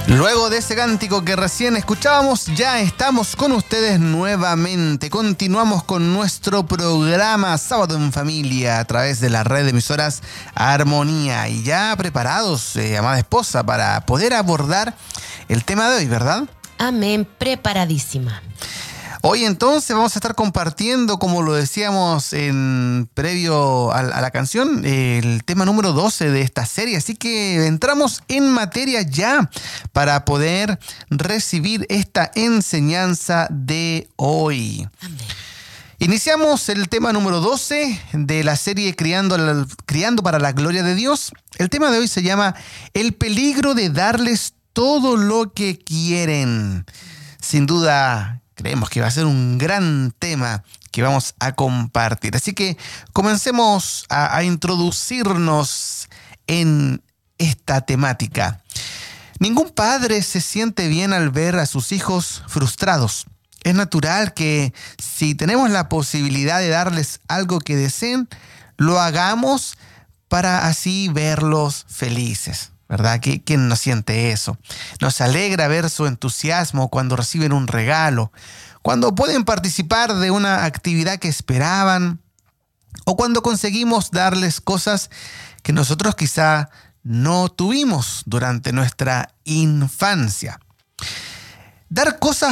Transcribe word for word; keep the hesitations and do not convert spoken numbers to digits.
Luego de ese cántico que recién escuchábamos, ya estamos con ustedes nuevamente. Continuamos con nuestro programa Sábado en Familia a través de la red de emisoras Armonía. Y ya preparados, eh, amada esposa, para poder abordar el tema de hoy, ¿verdad? Amén, preparadísima. Hoy entonces vamos a estar compartiendo, como lo decíamos en previo a, a la canción, el tema número doce de esta serie. Así que entramos en materia ya para poder recibir esta enseñanza de hoy. Amén. Iniciamos el tema número doce de la serie Criando, Criando para la Gloria de Dios. El tema de hoy se llama El peligro de darles todo lo que quieren. Sin duda, creemos que va a ser un gran tema que vamos a compartir. Así que comencemos a, a introducirnos en esta temática. Ningún padre se siente bien al ver a sus hijos frustrados. Es natural que si tenemos la posibilidad de darles algo que deseen, lo hagamos para así verlos felices. ¿Verdad? ¿Quién no siente eso? Nos alegra ver su entusiasmo cuando reciben un regalo, cuando pueden participar de una actividad que esperaban o cuando conseguimos darles cosas que nosotros quizá no tuvimos durante nuestra infancia. Dar cosas